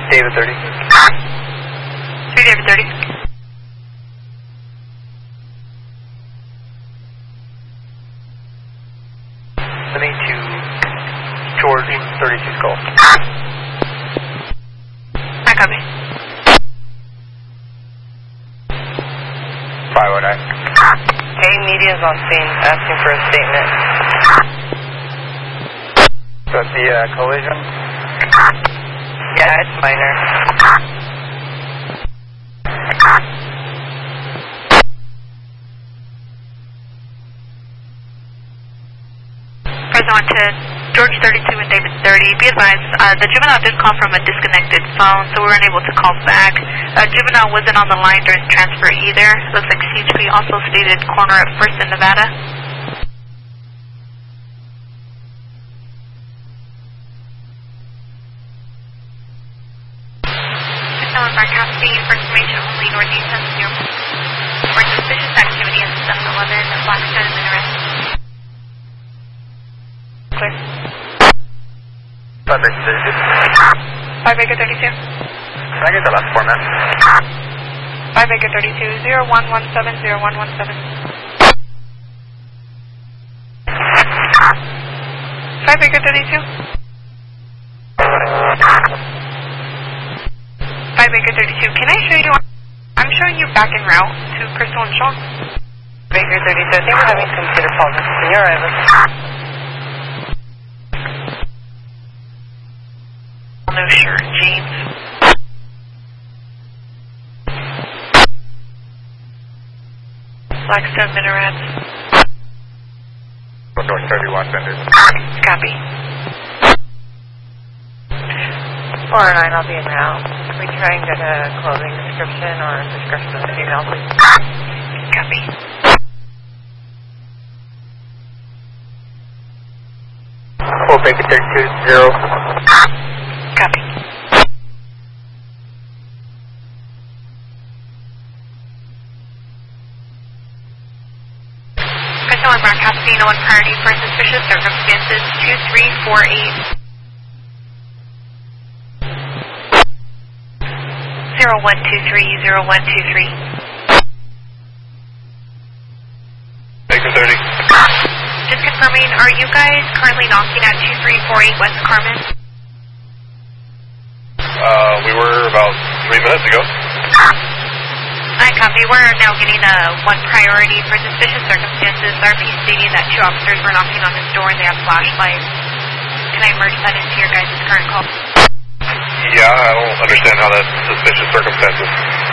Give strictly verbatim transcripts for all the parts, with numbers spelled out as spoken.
David thirty. three David thirty. Sending to George thirty-two Skull. I copy. five oh nine. Hey, media's on scene, asking for a statement. That's the uh, collision? Yeah, it's minor. Press on to George thirty-two and David thirty. Be advised, uh, the juvenile did call from a disconnected phone, so we weren't able to call back. Uh, juvenile wasn't on the line during transfer either. Looks like C H P also stated corner of First and Nevada. Someone broadcasting information only northeast of zero. For suspicious activity in seven eleven Blackstone and Minaret. Clear. five Baker thirty-two. five Baker thirty-two. Can I get the last four, man? five Baker thirty-two, zero one one seven, zero one one seven. five Baker thirty-two. five Baker thirty-two, can I show you? I'm showing you back en route to Crystal and Shaw. Baker thirty-two, I think we're having computer problems. You're right, No shirt, James. Blackstone Minarets. North thirty-one, Benders. Copy. four oh nine, I'll be in route. Can we try and get a clothing description or a description of the female, please? Copy. four Baker thirty-two, zero. Copy. Crystal and broadcasting on priority for suspicious circumstances two three four eight. zero one two three, zero one two three. Baker thirty. Just confirming, are you guys currently knocking at two three four eight West Carmen? Uh, we were about three minutes ago. I copy. We're now getting a one priority for suspicious circumstances. R P stating that two officers were knocking on his door and they have flashlights. Can I merge that into your guys' current call? Yeah, I don't understand how that's suspicious circumstances.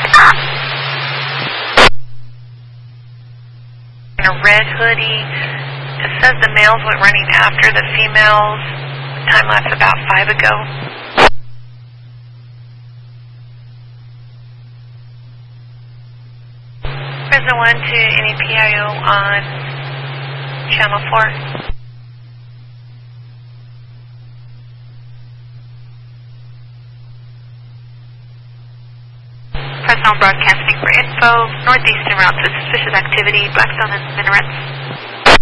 In a red hoodie. It says the males went running after the females. Time lapse about five ago. President one to any P I O on channel four. President broadcasting for info. Northeastern route to suspicious activity. Blackstone and Minarets.